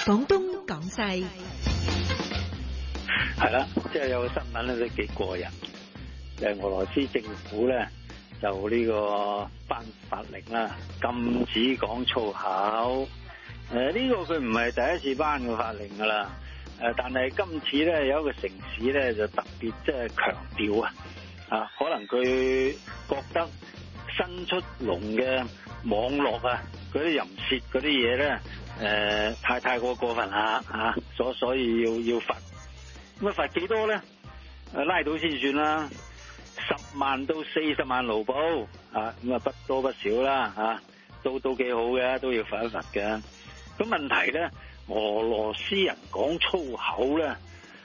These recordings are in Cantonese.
廣東廣西係啦，即係有個新聞咧都幾過癮，就係俄羅斯政府咧就呢個頒法令啦，禁止講粗口。呢個佢唔係第一次頒個法令噶啦，但係今次咧有一個城市咧就特別即係強調啊，可能佢覺得新出籠嘅網絡啊，嗰啲淫褻嗰啲嘢咧，太過分啦啊，所以要罰。咁罰幾多咧？拉到先算啦，10萬到40萬盧布啊，咁啊不多不少啦嚇，都幾好嘅，都要罰一罰嘅。咁問題咧，俄羅斯人講粗口咧，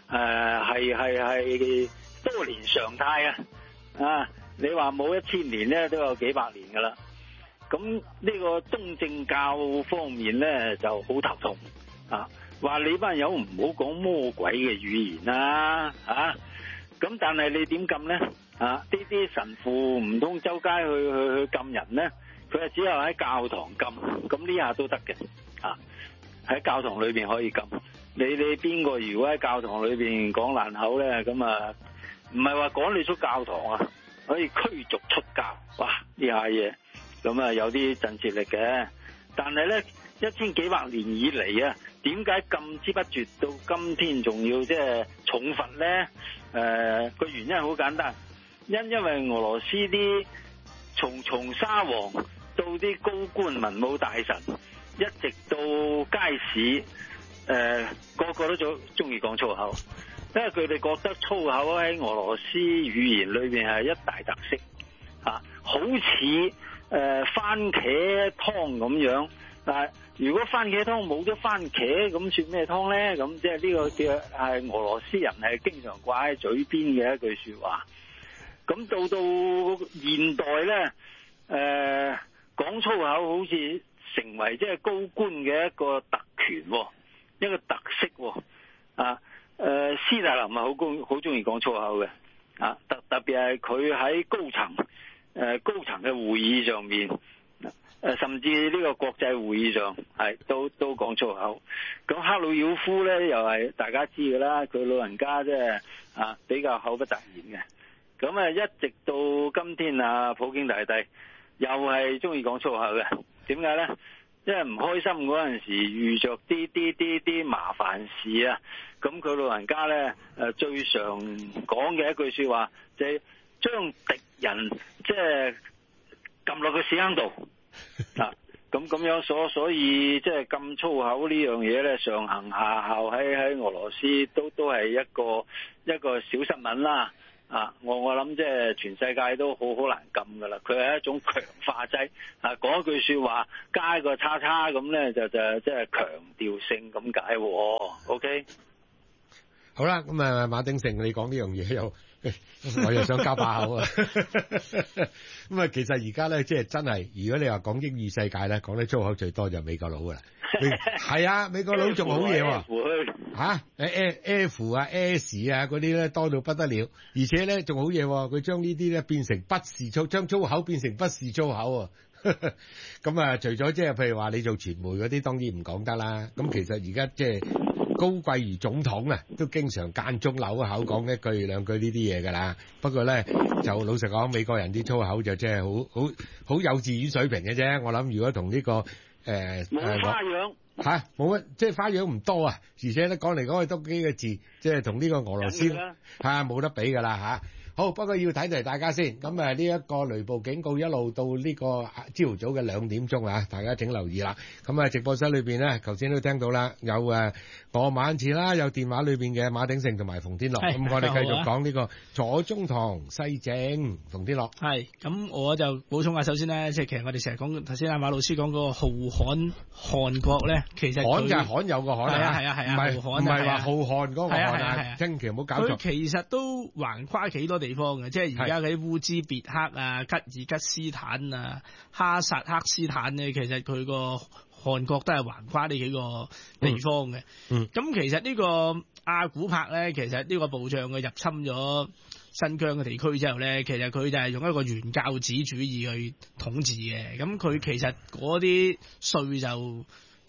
係多年常態啊！你話冇1000年咧，都有幾百年噶啦。咁呢個東正教方面咧就好頭痛啊！話你班友唔好講魔鬼嘅語言啦，咁但係你點禁咧？呢啲神父唔通周街去禁人咧？佢係只有喺教堂禁，咁呢下都得嘅，喺教堂裏邊可以禁。你邊個如果喺教堂裏邊講爛口咧，咁啊唔係話趕你出教堂啊，可以驅逐出教。哇！呢下嘢咁啊有啲震懾力嘅，但係咧1000幾百年以嚟啊，點解禁之不絕到今天仲要即係重罰咧？個原因好簡單，因為俄羅斯啲從沙皇到啲高官文武大臣，一直到街市，個個都中意講粗口，因為佢哋覺得粗口喺俄羅斯語言裏邊係一大特色，好似番茄湯咁樣。但係如果番茄湯冇咗番茄，咁算咩湯咧？咁即係呢個叫係俄羅斯人係經常掛喺嘴邊嘅一句說話。咁到現代咧，講粗口好似成為即係高官嘅一個特權，一個特色。斯大林係好中意講粗口嘅，特別係佢喺高層嘅會議上面。甚至呢個國際會議上係都講粗口。咁赫魯曉夫咧又係大家知㗎啦，佢老人家即係比較口不擇言嘅。咁一直到今天普京大帝又係中意講粗口嘅。點解咧？因為唔開心嗰陣時遇着啲麻煩事啊，咁佢老人家咧最常講嘅一句說話就係將敵人即係撳落個屎坑度。咁樣所以即係禁粗口呢樣嘢咧，上行下效喺俄羅斯都係一個小新聞啦。我諗即係全世界都好難禁噶啦。佢係一種強化劑，講一句說話加一個叉叉咁咧，就即係強調性咁解。OK， 好啦，咁馬鼎盛你講呢樣嘢我又想加把口啊！咁其實而家咧，即係真係，如果你話講英語世界咧，講得粗口最多就美國佬噶啦。係啊，美國佬仲好嘢喎。F 啊 S 啊嗰啲咧多到不得了，而且咧仲好嘢，佢將呢啲咧變成不是粗，將粗口變成不是粗口。咁除咗即係譬如話你做傳媒嗰啲，當然唔講得啦。咁其實而家即係高貴如總統啊，都經常間中扭口講一句兩句呢啲嘢㗎啦。不過咧，就老實講，美國人啲粗口就真係好幼稚園水平嘅啫。我諗如果同呢個冇花樣冇乜，即係花樣唔多啊。而且咧講嚟講去都幾個字，即係同呢個俄羅斯冇得比㗎啦。好，不過要睇大家先。咁呢一個雷暴警告一路到呢個朝早嘅2點鐘啊，大家請留意啦。咁直播室裏邊咧，頭先都聽到啦，有我馬恩賜啦，有電話裏邊嘅馬鼎盛同埋馮天樂。咁我哋繼續講呢個左宗棠西正。馮天樂係咁，我就補充下。首先咧，即係其實我哋成日講頭先馬老師講嗰個浩瀚韓國咧，其實罕就係罕有個罕係唔係話浩瀚嗰個罕啊，千祈唔好搞錯。 佢其實都橫跨幾多地方嘅，即係而家嗰啲烏茲別克啊、吉爾吉斯坦啊、哈薩克斯坦咧，其實佢個韓國都係橫跨呢幾個地方嘅。咁其實呢個阿古柏咧，其實呢個部將嘅入侵咗新疆嘅地區之後咧，其實佢就係用一個原教旨主義去統治嘅。咁佢其實嗰啲稅就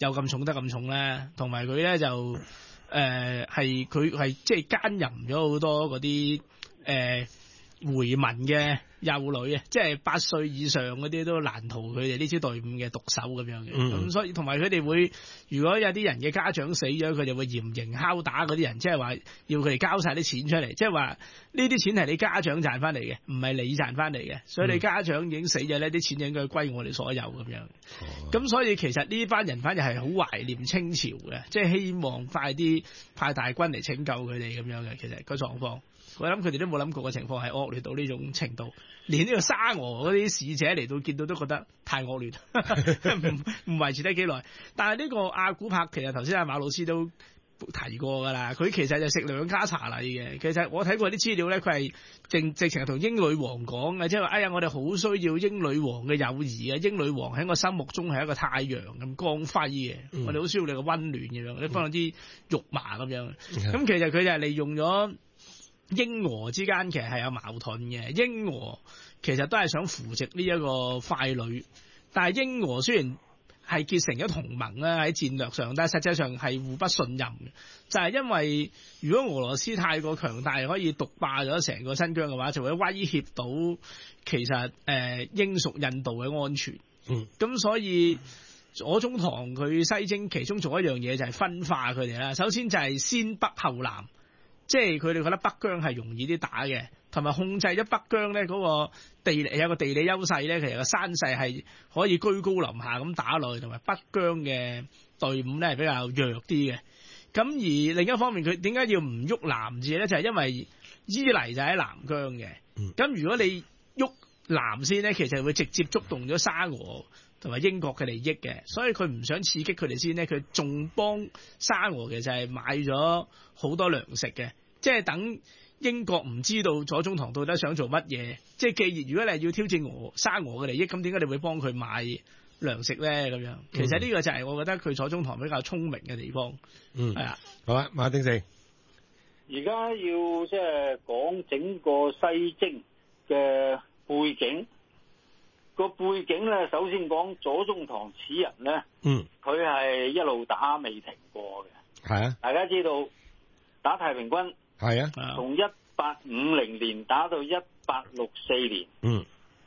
又咁重得咁重咧？同埋佢咧就係佢係即係奸淫咗好多嗰啲回民嘅幼女啊，即係8歲以上嗰啲都難逃佢哋呢支隊伍嘅毒手咁樣嘅。咁所以同埋佢哋會，如果有啲人嘅家長死咗，佢哋會嚴刑拷打嗰啲人，即係話要佢哋交晒啲錢出嚟，即係話呢啲錢係你家長賺翻嚟嘅，唔係你賺翻嚟嘅。所以你家長已經死咗呢啲錢應該歸我哋所有咁樣。咁所以其實呢班人反而係好懷念清朝嘅，即係希望快啲派大軍嚟拯救佢哋咁樣嘅。其實個狀況。我諗佢哋都冇諗過嘅情況係惡劣到呢種程度，連呢個沙俄嗰啲使者嚟到見到都覺得太惡劣，唔維持得幾耐。但係呢個阿古柏其實頭先阿馬老師都提過㗎啦，佢其實就食2家茶禮嘅。其實我睇過啲資料咧，佢係直情係同英女王講嘅，即係話哎呀，我哋好需要英女王嘅友誼啊！英女王喺我心目中係一個太陽咁光輝嘅，我哋好需要你嘅溫暖咁樣，你放啲肉麻咁樣。咁其實佢就係利用咗。英俄之間其實係有矛盾嘅，英俄其實都係想扶植呢一個傀儡，但係英俄雖然係結成咗同盟啦喺戰略上，但係實際上係互不信任嘅，就係因為如果俄羅斯太過強大，可以獨霸咗成個新疆嘅話，就會威脅到其實英屬印度嘅安全。咁所以左宗棠佢西征其中做一樣嘢就係分化佢哋啦，首先就係先北後南。即係佢哋覺得北疆係容易啲打嘅，同埋控制咗北疆咧嗰個地理有個地理優勢咧，其實個山勢係可以居高臨下咁打落去，同埋北疆嘅隊伍咧係比較弱啲嘅。咁而另一方面，佢點解要唔喐南字咧？就係因為伊犁就喺南疆嘅。咁如果你喐南先咧，其實會直接觸動咗沙俄同埋英國嘅利益嘅，所以佢唔想刺激佢哋先咧，佢仲幫沙俄其實係買咗好多糧食嘅。即係等英國唔知道左宗棠到底想做乜嘢，即係既然如果你係要挑戰沙俄嘅利益，咁點解你會幫佢買糧食咧？咁樣其實呢個就係我覺得佢左宗棠比較聰明嘅地方。係啊， 好啊，馬鼎盛， 而家要即係講整個西征嘅背景。個背景咧，首先講左宗棠此人咧，佢係一路打未停過嘅。 係啊， 大家知道打太平軍。係啊，從1850年打到1864年，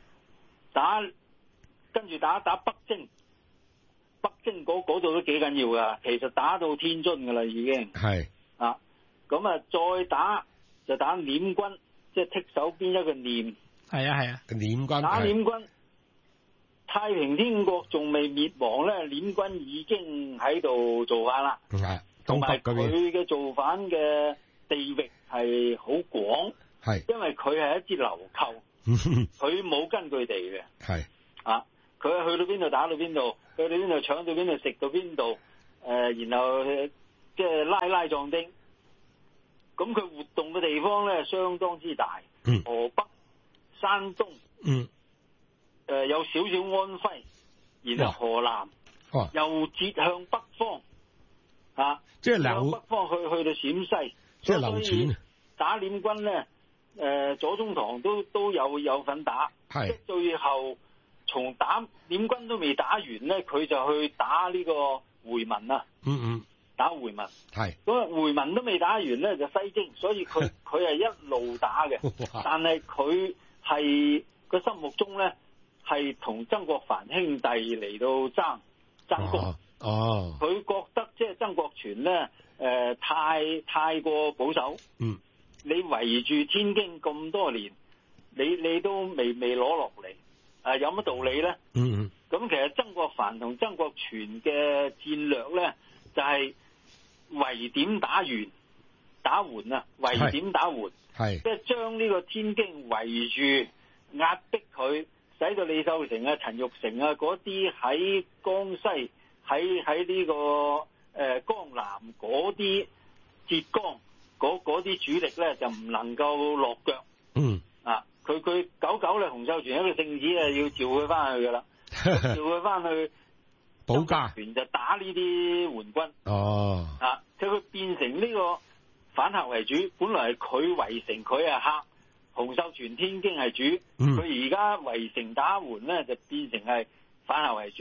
跟住打北征，北征嗰度都幾緊要噶，其實打到天津噶啦已經。係啊，咁啊再打就打捻軍，即係剔手邊一個捻。係啊， 捻軍打捻軍，太平天國仲未滅亡咧，捻軍已經喺度造反啦。係，同埋佢嘅造反嘅地域係好廣，係，因為佢係一支流寇，佢冇根據地嘅，係，啊，佢係去到邊度打到邊度，去到邊度搶到邊度食到邊度，然後即係拉壯丁，咁佢活動嘅地方咧相當之大，河北、山東，有少少安徽，然後河南，又折向北方，啊，即係向北方去到陝西。即係流傳打捻軍咧，左宗棠都有份打，即係最後從打捻軍都未打完咧，佢就去打呢個回民啦。打回民係咁啊，回民都未打完咧就西征，所以佢係一路打嘅。但係佢係個心目中咧係同曾國藩兄弟嚟到爭功。佢覺得即係曾國荃咧。太過保守，你圍住天京咁多年，你都未攞落嚟，有乜道理咧？咁其實曾國藩同曾國荃嘅戰略咧，就係圍點打援啊，圍點打援，即係將呢個天京圍住，壓迫佢，使到李秀成啊、陳玉成啊嗰啲喺江西喺呢個。江南嗰啲浙江嗰啲主力咧就唔能夠落腳，佢久咧洪秀全一個聖旨啊要召佢翻去噶啦，召佢翻去保家，就打呢啲援軍，佢變成呢個反客為主，本來係佢圍城，佢係客，洪秀全天京係主，佢而家圍城打援咧就變成係反客為主。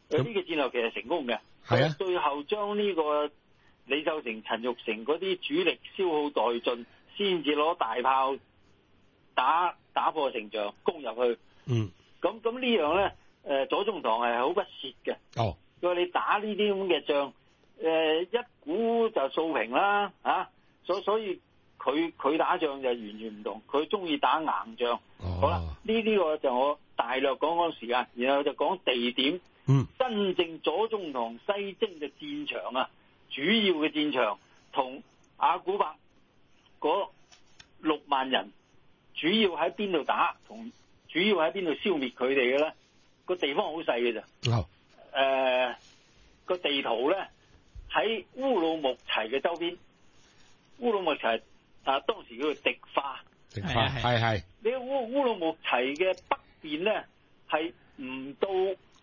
呢個戰略其實成功嘅。 係啊， 最後將呢個李秀成、陳玉成嗰啲主力消耗殆盡，先至攞大炮打破城牆，攻入去。咁呢樣咧，左宗棠係好不屑嘅。 哦， 佢話你打呢啲咁嘅仗，一鼓就掃平啦，所以佢打仗就完全唔同，佢中意打硬仗。好啦，呢個就我大略講時間，然後就講地點。真正左宗棠西征嘅戰場啊，主要嘅戰場同阿古柏嗰6萬人主要喺邊度打，同主要喺邊度消滅佢哋嘅咧？個地方好細嘅咋。個地圖咧喺烏魯木齊嘅周邊，烏魯木齊當時叫做迪化。 係。 你烏魯木齊嘅北邊咧係唔到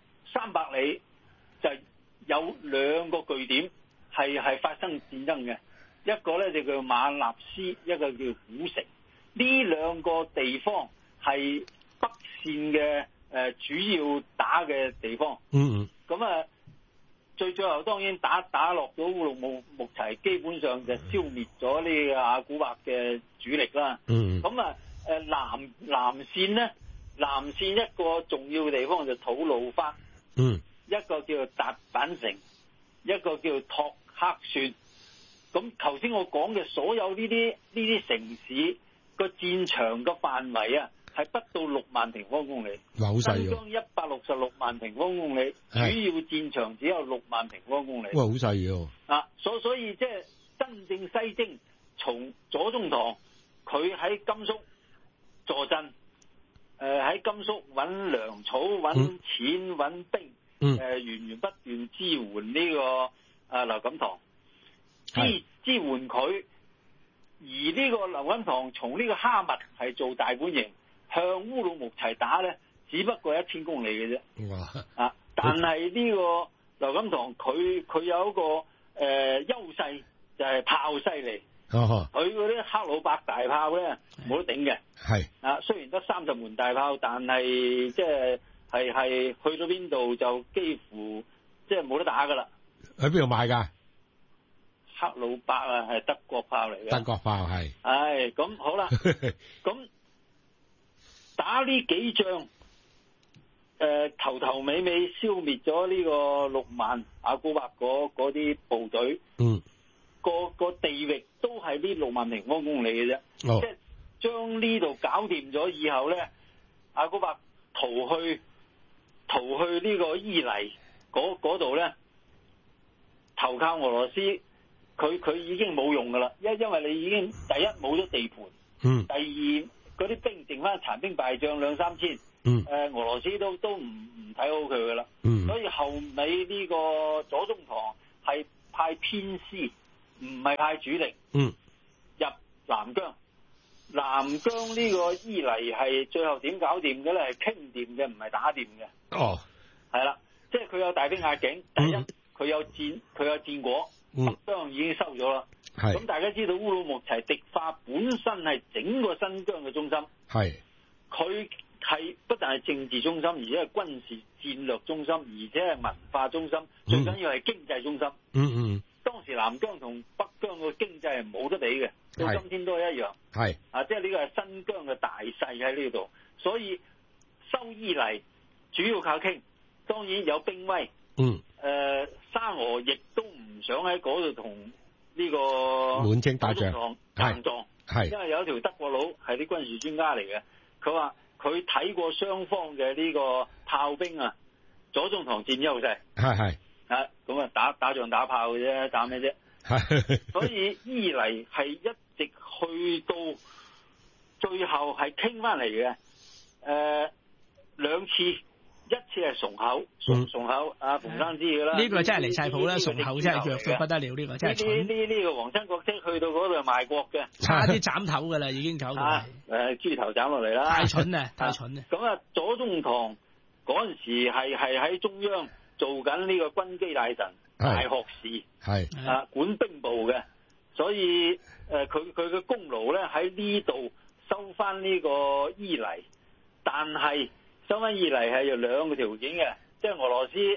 300里，就有2個據點係發生戰爭嘅，一個咧就叫馬納斯，一個叫古城。呢2個地方係北線嘅主要打嘅地方。咁最後當然打落咗烏魯木齊，基本上就消滅咗呢個阿古柏嘅主力啦。咁南線咧，南線一個重要嘅地方就吐魯番。一個叫做達坂城，一個叫做托克算。咁頭先我講嘅所有呢啲城市個戰場嘅範圍啊，係不到6萬平方公里。 好細喎。 新疆166萬平方公里，主要戰場只有6萬平方公里。 哇，好細喎。 所以即係真正西征，從左宗棠佢喺甘肅坐鎮，喺甘肅揾糧草、揾錢、揾兵。源源不斷支援呢個劉錦堂，支援佢，而呢個劉錦堂從呢個哈密係做大本營，向烏魯木齊打咧，只不過1000公里嘅啫。但係呢個劉錦堂佢有一個優勢，就係炮犀利。佢嗰啲克魯伯大炮咧冇得頂嘅。雖然得30門大炮，但係即係去到邊度就幾乎即係冇得打噶啦。 喺邊度買㗎？ 克魯伯係德國炮嚟嘅。 德國炮係。 咁好啦。咁打呢幾仗，頭頭尾尾消滅咗呢個6萬阿古柏嗰啲部隊。個地域都係呢6萬平方公里嘅啫。即係將呢度搞掂咗以後咧，阿古柏逃去呢個伊犁嗰度咧，投靠俄羅斯，佢已經冇用噶啦，因為你已經第一冇咗地盤，第二嗰啲兵剩翻殘兵敗將2-3千，俄羅斯都唔睇好佢噶啦，所以後尾呢個左宗棠係派偏師，唔係派主力，入南疆。南疆呢個伊犁係最後點搞掂嘅咧？係傾掂嘅，唔係打掂嘅。係啦，即係佢有大兵壓境。第一，佢有戰果，北疆已經收咗啦。咁大家知道烏魯木齊迪化本身係整個新疆嘅中心。佢係不但係政治中心，而且係軍事戰略中心，而且係文化中心，最緊要係經濟中心。當時南疆同北疆個經濟係冇得比嘅，到今天都係一樣。即係呢個係新疆嘅大勢喺呢度，所以收伊犁主要靠傾，當然有兵威。沙俄亦都唔想喺嗰度同呢個滿清打仗硬撞，因為有一條德國佬係啲軍事專家嚟嘅，佢話佢睇過雙方嘅呢個炮兵啊，左宗棠佔優勢。咁打仗打炮嘅啫，打咩啫？所以伊犁係一直去到最後係傾翻嚟嘅。2次，一次係崇口，崇口馮生知嘅啦。 呢個真係離晒譜啦，崇口真係弱到不得了，呢個真係蠢。 呢個皇親國戚去到嗰度係賣國嘅， 差啲斬頭㗎啦，已經搞到。 豬頭斬落嚟啦！ 太蠢啦，太蠢啦！ 咁左宗棠嗰陣時係喺中央做緊呢個軍機大臣、大學士，管兵部嘅，所以佢嘅功勞咧喺呢度收翻呢個伊犁，但係收翻伊犁係有2個條件嘅，即係俄羅斯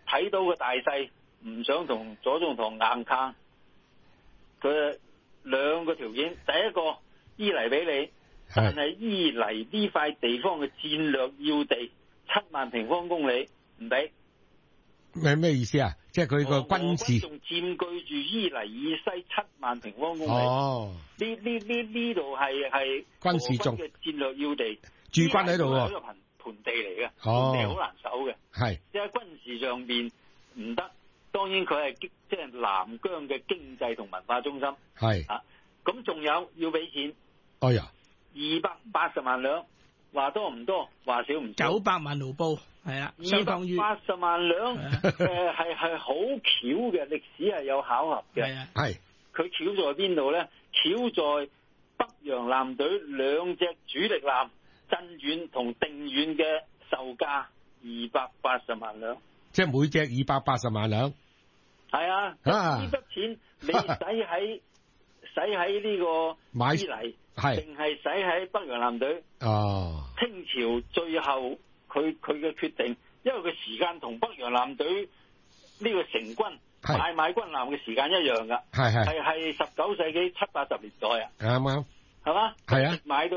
睇到個大勢，唔想同左宗棠硬撐，佢兩個條件，第一個伊犁俾你，但係伊犁呢塊地方嘅戰略要地7萬平方公里唔俾。 咩意思啊？即係佢個軍事仲佔據住伊犁以西7萬平方公里。 哦， 呢度係軍事重嘅戰略要地， 駐軍喺度喎。 呢個盆地嚟嘅， 哦， 盆地好難守嘅。 係， 即係軍事上邊唔得。當然佢係即係南疆嘅經濟同文化中心。 係啊，咁仲有要俾錢。 哎呀 ，280萬兩，話多唔多，話少唔少。 900萬盧布，係啦，相當於 280萬兩，係好巧嘅，歷史係有巧合嘅。 係啊， 係。 佢巧在邊度咧？巧在北洋艦隊兩隻主力艦鎮遠同定遠嘅售價280萬兩， 即係每隻280萬兩。 係啊，呢筆錢你使喺呢個伊犁，定係使喺北洋艦隊？哦，清朝最後佢嘅決定，因為佢時間同北洋艦隊呢個成軍買軍艦嘅時間一樣㗎，係19世紀70-80年代啊，啱，係嘛？係啊，買到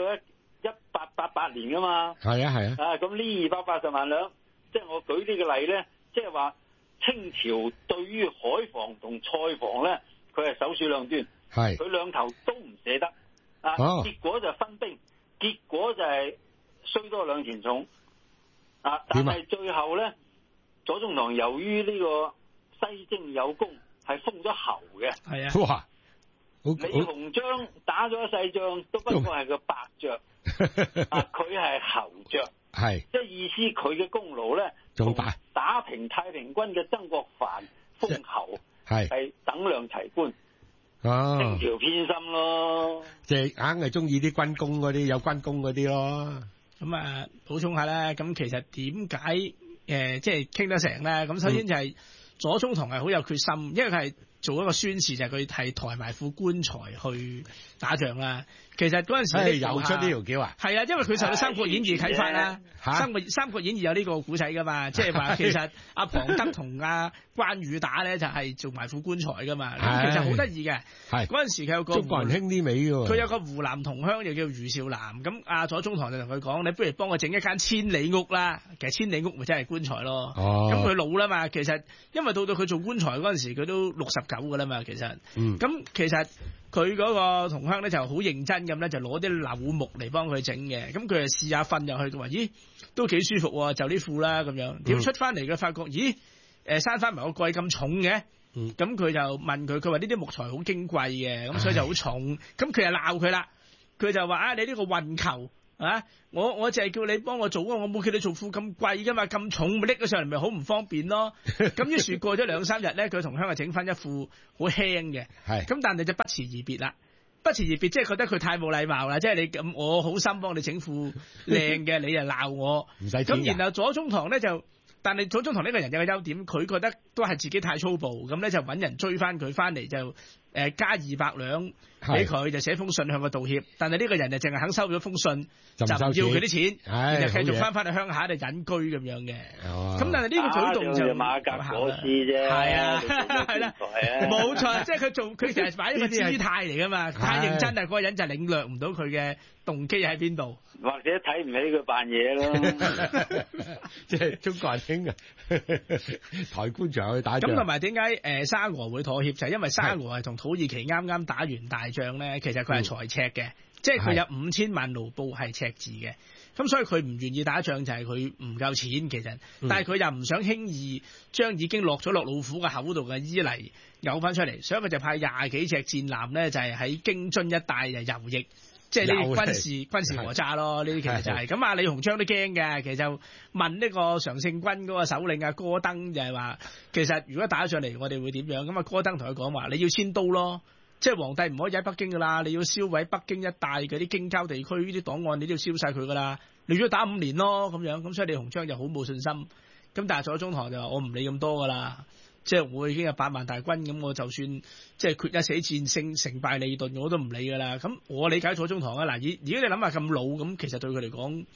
1888年㗎嘛，係啊，咁呢280萬兩，即係我舉呢個例咧，即係話清朝對於海防同菜防咧，佢係首鼠兩端，佢兩頭都唔捨得，結果就分兵，結果就係衰多兩錢重，但係最後咧，左宗棠由於呢個西征有功，係封咗侯嘅。係啊，哇！李鴻章打咗一世仗，都不過係個伯爵，佢係侯爵，即係意思佢嘅功勞咧，仲打平太平軍嘅曾國藩封侯，係等量齊觀。清朝偏心咯，即係硬係中意啲軍功嗰啲，有軍功嗰啲咯。 咁啊，補充下啦。咁其實點解即係傾得成咧？咁首先就係左宗棠係好有決心，因為佢係做一個宣示，就係佢係抬埋副棺材去打仗啦。其實嗰陣時又出呢條橋啊？ 係啊，因為佢受到《三國演義》啟發啦。三國演義有呢個古仔噶嘛，即係話其實阿龐德同阿關羽打咧就係做埋副棺材噶嘛。咁其實好得意嘅。嗰陣時佢有個中國人興啲味喎。 佢有個湖南同鄉又叫余少南，咁阿左宗棠就同佢講：你不如幫我整一間千里屋啦。其實千里屋咪真係棺材咯。咁佢老啦嘛，其實因為到佢做棺材嗰陣時，佢都69噶啦嘛。其實，咁其實佢嗰個同鄉咧就好認真咁咧，就攞啲柳木嚟幫佢整嘅。咁佢就試下瞓入去，佢話：咦，都幾舒服喎，就呢副啦咁樣。點出翻嚟佢發覺，咦，閂翻埋個櫃咁重嘅。咁佢就問佢，佢話呢啲木材好矜貴嘅，咁所以就好重。咁佢就鬧佢啦，佢就話：你呢個運球啊，我就係叫你幫我做，我冇叫你做副咁貴噶嘛，咁重咪拎咗上嚟咪好唔方便咯。咁於是過咗2-3日咧，佢同鄉就整翻一副好輕嘅，咁但係就不辭而別啦。不辭而別即係覺得佢太冇禮貌啦，即係你咁我好心幫你整副靚嘅，你就鬧我，唔使咁然後左宗棠咧就。但係左宗棠呢個人有個優點，佢覺得都係自己太粗暴，咁咧就揾人追翻佢翻嚟，就加200兩俾佢，就寫封信向佢道歉。但係呢個人就淨係肯收咗封信，就唔要佢啲錢，然後繼續翻去鄉下就隱居咁樣嘅。咁但係呢個舉動就馬革裹屍啫， 係啊，係啦，冇錯，即係佢成日擺一個姿態嚟噶嘛，太認真啦，嗰個人就領略唔到佢嘅動機喺邊度， 或者睇唔起佢扮嘢咯， 即係中國人興啊，抬棺材去打仗。 咁同埋點解沙俄會妥協？就係因為沙俄係同土耳其啱啱打完大仗咧，其實佢係財赤嘅，即係佢有5000萬盧布係赤字嘅，咁所以佢唔願意打仗就係佢唔夠錢其實，但係佢又唔想輕易將已經落老虎嘅口度嘅伊犁有翻出嚟，所以佢就派20幾隻戰艦咧，就係喺京津一帶就游弋。即係呢啲軍事訛詐咯，呢啲其實就係咁啊！李鴻章都驚嘅，其實就問呢個常勝軍嗰個首領啊戈登就係話，其實如果打上嚟，我哋會點樣？咁啊戈登同佢講話，你要遷都咯，即係皇帝唔可以喺北京噶啦，你要燒毀北京一帶嗰啲京郊地區呢啲檔案，你都要燒晒佢噶啦。你如果打5年咯咁樣，咁所以李鴻章就好冇信心。咁但係左宗棠就話我唔理咁多噶啦。即係我已經有8萬大軍，咁我就算即係決一死戰成敗利鈍，我都唔理噶啦。咁我理解左宗棠啊，嗱，如果你諗下咁老，咁其實對佢嚟講，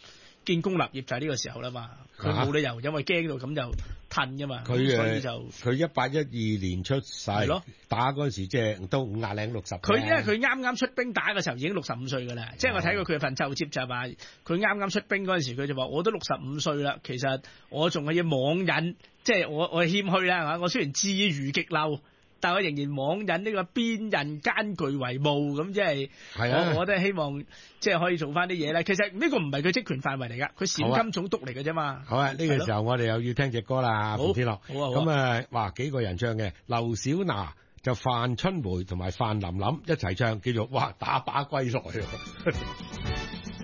建功立業就係呢個時候啦嘛，佢冇理由因為驚到咁就褪噶嘛，所以就佢1812年出世，打嗰陣時即係都50零60。 佢因為佢啱啱出兵打嘅時候已經65歲㗎啦，即係我睇過佢份奏摺就係話，佢啱啱出兵嗰陣時佢就話我都65歲啦，其實我仲係要網引，即係我謙虛啦係嘛，我雖然智愚極漏，但我仍然網引呢個邊刃艱巨為務，咁即係我都係希望即係可以做翻啲嘢咧。其實呢個唔係佢職權範圍嚟㗎，佢陝甘總督嚟嘅啫嘛。 好啊，呢個時候我哋又要聽隻歌啦，馮天樂。咁啊，哇幾個人唱嘅，劉小娜就范春梅同埋范琳琳一齊唱，叫做哇打靶歸來。